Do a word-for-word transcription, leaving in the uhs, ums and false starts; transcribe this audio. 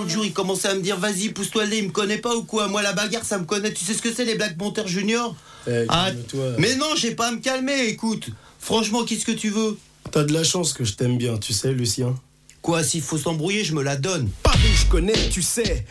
l'autre jour, il commençait à me dire vas-y, pousse-toi le nez, il me connaît pas ou quoi? Moi, la bagarre, ça me connaît. Tu sais ce que c'est, les Black Panther Junior? Eh, Ah, calme-toi. mais non, j'ai pas à me calmer, écoute. Franchement, qu'est-ce que tu veux? T'as de la chance que je t'aime bien, tu sais, Lucien. Quoi, s'il faut s'embrouiller, je me la donne. Paris, je connais, tu sais.